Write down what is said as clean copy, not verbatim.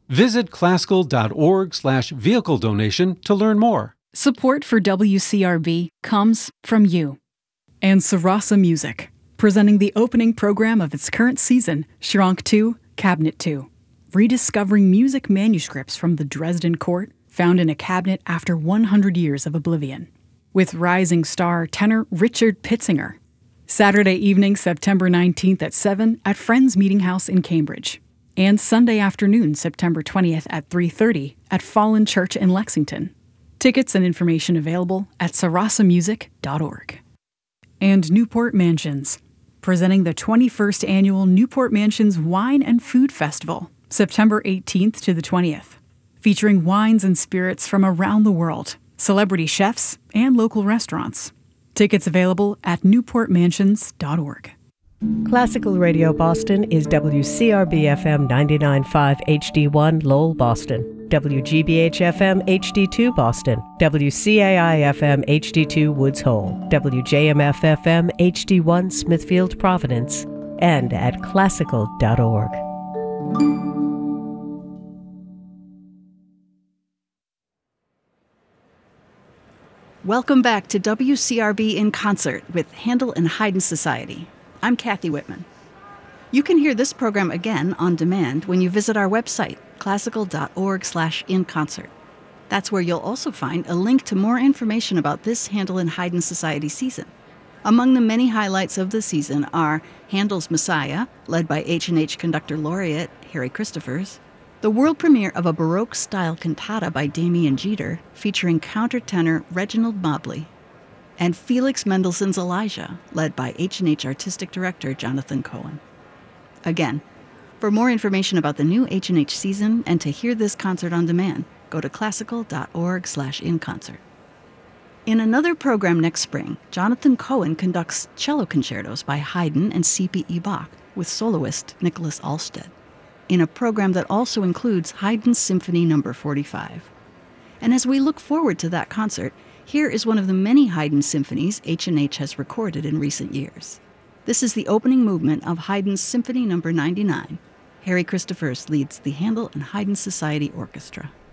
Visit classical.org/vehicle donation to learn more. Support for WCRB comes from you. And Sarasa Music, presenting the opening program of its current season, Schrank 2, Cabinet 2. Rediscovering music manuscripts from the Dresden court found in a cabinet after 100 years of oblivion. With rising star tenor Richard Pitzinger. Saturday evening, September 19th at 7 at Friends Meeting House in Cambridge. And Sunday afternoon, September 20th at 3:30 at Fallen Church in Lexington. Tickets and information available at sarasamusic.org. And Newport Mansions, presenting the 21st Annual Newport Mansions Wine and Food Festival, September 18th to the 20th, featuring wines and spirits from around the world, celebrity chefs, and local restaurants. Tickets available at newportmansions.org. Classical Radio Boston is WCRB-FM 99.5 HD1 Lowell, Boston, WGBH-FM HD2 Boston, WCAI-FM HD2 Woods Hole, WJMF-FM HD1 Smithfield, Providence, and at classical.org. Welcome back to WCRB in Concert with Handel and Haydn Society. I'm Kathy Whitman. You can hear this program again on demand when you visit our website, classical.org/inconcert. That's where you'll also find a link to more information about this Handel and Haydn Society season. Among the many highlights of the season are Handel's Messiah, led by H&H Conductor Laureate Harry Christophers, the world premiere of a Baroque-style cantata by Damien Jeter featuring countertenor Reginald Mobley, and Felix Mendelssohn's Elijah, led by H&H Artistic Director Jonathan Cohen. Again, for more information about the new H&H season and to hear this concert on demand, go to classical.org/inconcert. In another program next spring, Jonathan Cohen conducts cello concertos by Haydn and C.P.E. Bach with soloist Nicholas Alstead, in a program that also includes Haydn's Symphony No. 45. And as we look forward to that concert, here is one of the many Haydn symphonies H&H has recorded in recent years. This is the opening movement of Haydn's Symphony No. 99. Harry Christophers leads the Handel and Haydn Society Orchestra.